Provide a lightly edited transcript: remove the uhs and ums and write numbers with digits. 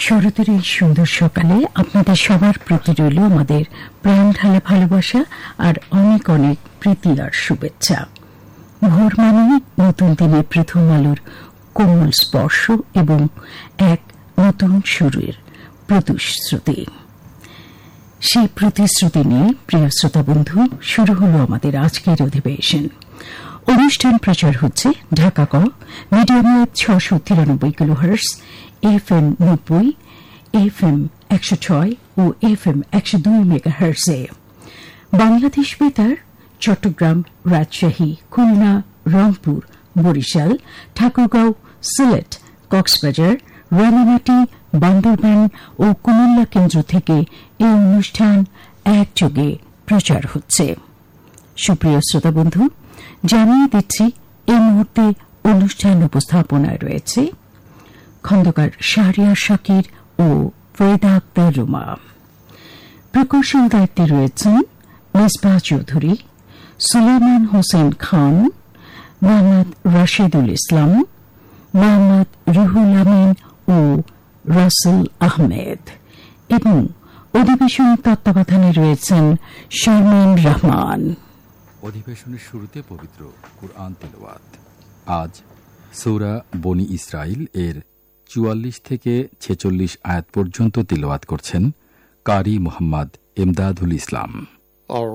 শরতের এই সুন্দর সকালে আপনাদের সবার প্রতি রইল আমাদের প্রাণ ঢালা ভালোবাসা আর অনেক অনেক প্রীতি আর শুভেচ্ছা। ভোর মানে নতুন দিনের প্রথম আলোর কোমল স্পর্শ এবং এক নতুন শুরুর প্রতিশ্রুতি। সেই প্রতিশ্রুতি নিয়ে প্রিয় শ্রোতা বন্ধু, শুরু হলো আমাদের আজকের অধিবেশন। অনুষ্ঠান প্রচার হচ্ছে ঢাকা ক মিডিয়ামে 693 কিলোহার্টজ, FM 90, FM 106 ও FM 102 মেগাহার্টজে। বাংলাদেশ বেতার চট্টগ্রাম, রাজশাহী, খুলনা, রংপুর, বরিশাল, ঠাকুরগাঁও, সিলেট, কক্সবাজার, রাঙ্গামাটি, বান্দরবান ও কুমিল্লা কেন্দ্র থেকে এই অনুষ্ঠান একযোগে প্রচার হচ্ছে। সুপ্রিয় শ্রোতা বন্ধু, জানিয়ে দিচ্ছি এই মুহূর্তে অনুষ্ঠান উপস্থাপনায় রয়েছে খন্দকার শাহরিয়ার শাকির ও ফরিদা আক্তার রুমা। প্রকৌশল দায়িত্বে রয়েছেন মিসবাহ চৌধুরী, সুলাইমান হোসেন খান, মোহাম্মদ রাশেদুল ইসলাম, মোহাম্মদ রুহুল আমিন ও রাসেল আহমেদ এবং অধিবেশন তত্ত্বাবধানে রয়েছেন শারমিন রহমান। অধিবেশনের শুরুতে পবিত্র কুরআন তিলাওয়াত। আজ সূরা বনি ইসরাইল এর 44 থেকে 46 আয়াত পর্যন্ত তিলাওয়াত করছেন কারি মোহাম্মদ ইমদাদুল ইসলাম।